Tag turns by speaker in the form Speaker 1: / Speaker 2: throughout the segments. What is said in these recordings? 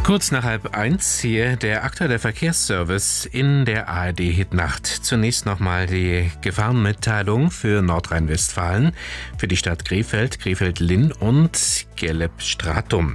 Speaker 1: Kurz nach 12:30 hier der aktuelle Verkehrsservice in der ARD-Hitnacht. Zunächst nochmal die Gefahrenmitteilung für Nordrhein-Westfalen, für die Stadt Krefeld, Krefeld-Linn und Gerlep-Stratum.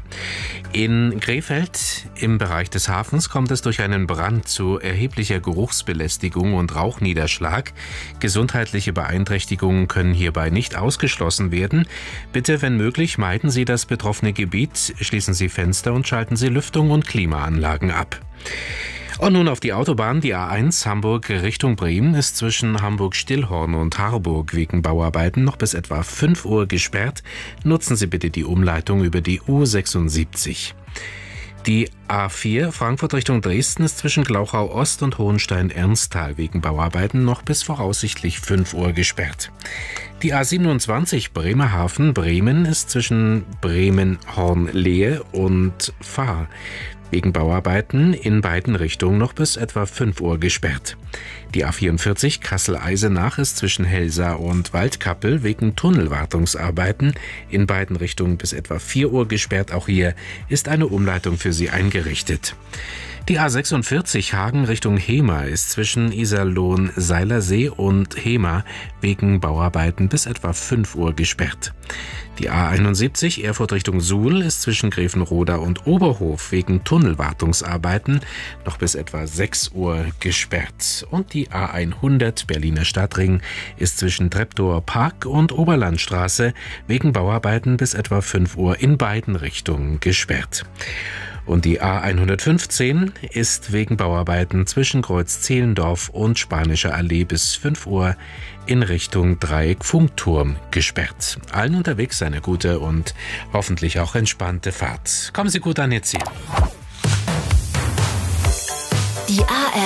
Speaker 1: In Krefeld im Bereich des Hafens kommt es durch einen Brand zu erheblicher Geruchsbelästigung und Rauchniederschlag. Gesundheitliche Beeinträchtigungen können hierbei nicht ausgeschlossen werden. Bitte, wenn möglich, meiden Sie das betroffene Gebiet, schließen Sie Fenster und schalten Sie Lüftung und Klimaanlagen ab. Und nun auf die Autobahn. Die A1 Hamburg Richtung Bremen ist zwischen Hamburg-Stillhorn und Harburg wegen Bauarbeiten noch bis etwa 5 Uhr gesperrt. Nutzen Sie bitte die Umleitung über die U76. Die A4 Frankfurt Richtung Dresden ist zwischen Glauchau Ost und Hohenstein-Ernsthal wegen Bauarbeiten noch bis voraussichtlich 5 Uhr gesperrt. Die A27 Bremerhaven Bremen ist zwischen Bremen-Hornlehe und Fahr wegen Bauarbeiten in beiden Richtungen noch bis etwa 5 Uhr gesperrt. Die A44 Kassel-Eisenach ist zwischen Helsa und Waldkappel wegen Tunnelwartungsarbeiten in beiden Richtungen bis etwa 4 Uhr gesperrt. Auch hier ist eine Umleitung für Sie eingerichtet. Die A46 Hagen Richtung Hemer ist zwischen Iserlohn-Seilersee und Hemer wegen Bauarbeiten bis etwa 5 Uhr gesperrt. Die A71 Erfurt Richtung Suhl ist zwischen Grevenroda und Oberhof wegen Tunnelwartungsarbeiten noch bis etwa 6 Uhr gesperrt. Und die A100 Berliner Stadtring ist zwischen Treptower Park und Oberlandstraße wegen Bauarbeiten bis etwa 5 Uhr in beiden Richtungen gesperrt. Und die A115 ist wegen Bauarbeiten zwischen Kreuz Zehlendorf und Spanischer Allee bis 5 Uhr in Richtung Dreieck Funkturm gesperrt. Allen unterwegs eine gute und hoffentlich auch entspannte Fahrt. Kommen Sie gut an Ihr Ziel.
Speaker 2: Die ARD